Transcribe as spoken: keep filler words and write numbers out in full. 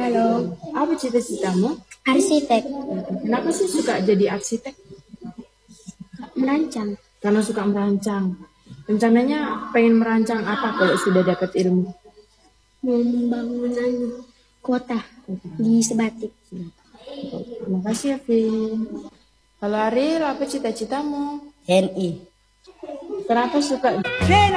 Halo, Apa cita-citamu? arsitek, Kenapa sih suka jadi arsitek? merancang, Karena suka merancang. Rencananya pengen merancang apa kalau sudah dapat ilmu? membangun anu, kota di Sebatik. Terima kasih ya, Vin. Kalau Ariel, apa cita-citamu? N I. Kenapa suka